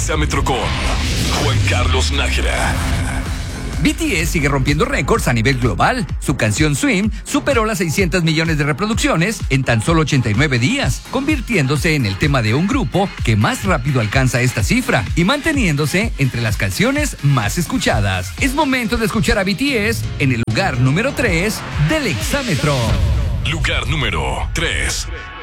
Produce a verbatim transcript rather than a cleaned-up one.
Exámetro con Juan Carlos Nájera. B T S sigue rompiendo récords a nivel global. Su canción Swim superó las seiscientos millones de reproducciones en tan solo ochenta y nueve días, convirtiéndose en el tema de un grupo que más rápido alcanza esta cifra y manteniéndose entre las canciones más escuchadas. Es momento de escuchar a B T S en el lugar número tres del Exámetro. Lugar número tres.